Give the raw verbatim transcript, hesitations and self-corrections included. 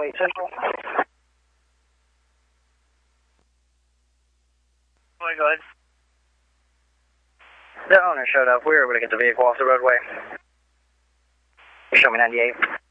eight Central. Go ahead. The owner showed up. We were able to get the vehicle off the roadway. Show me ninety-eight.